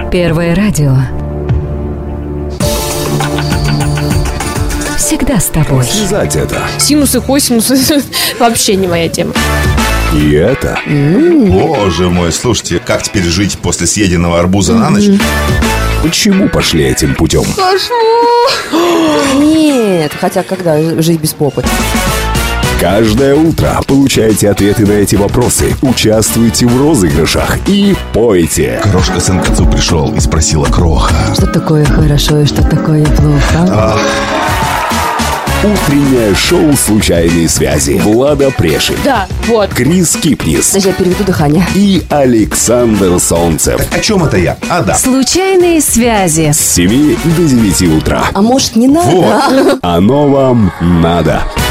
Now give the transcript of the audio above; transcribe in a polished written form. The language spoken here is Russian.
Первое радио. Всегда с тобой. Связать это. Синусы, косинусы вообще не моя тема. И это. Боже мой, слушайте, как теперь жить после съеденного арбуза на ночь? Почему пошли этим путем? Нет, хотя когда жить без попы? Каждое утро получайте ответы на эти вопросы, участвуйте в розыгрышах и пойте. Крошка сын к отцу пришел и спросила: кроха, Что такое хорошо и что такое плохо? Утреннее шоу «Случайные связи». Влада Прешин, Да, вот. Крис Кипнис Подожди, я переведу дыхание. и Александр Солнцев. о чем это я? А, да. Случайные связи. С 7 до 9 утра. А может, не надо? Вот. Оно вам надо.